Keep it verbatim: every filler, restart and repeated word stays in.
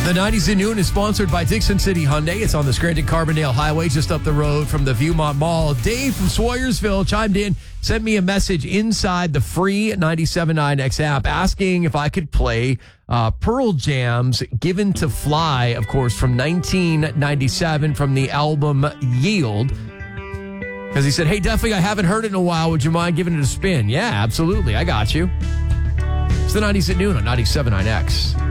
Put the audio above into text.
The nineties at Noon is sponsored by Dixon City Hyundai. It's on the Scranton Carbondale Highway, just up the road from the Viewmont Mall. Dave from Swoyersville chimed in, sent me a message inside the free ninety-seven point nine X app asking if I could play uh, Pearl Jam's Given to Fly, of course, from nineteen ninety-seven from the album Yield. Because he said, hey, definitely, I haven't heard it in a while. Would you mind giving it a spin? Yeah, absolutely. I got you. It's the nineties at Noon on ninety-seven point nine X.